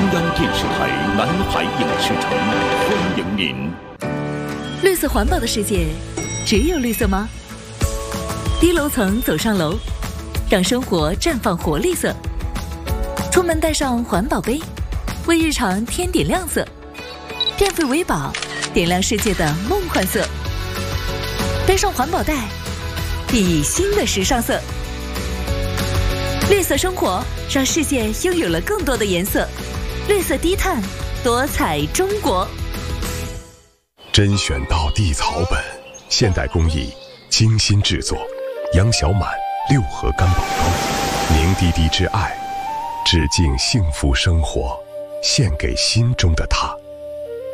央电视台南海影视城欢迎您。 绿色环保的世界，只有绿色吗？低楼层走上楼，让生活绽放活力色。出门带上环保杯，为日常添点亮色。电费为宝，点亮世界的梦幻色。背上环保袋，熠熠新的时尚色。绿色生活，让世界拥有了更多的颜色。绿色低碳，多彩中国。 甄选到地草本，现代工艺，精心制作。杨小满六合干宝膏，凝滴滴之爱，致敬幸福生活，献给心中的他。